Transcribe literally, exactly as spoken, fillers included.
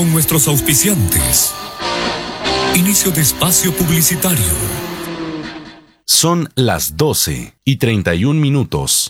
con nuestros auspiciantes. Inicio de espacio publicitario. Son las doce y treinta y un minutos.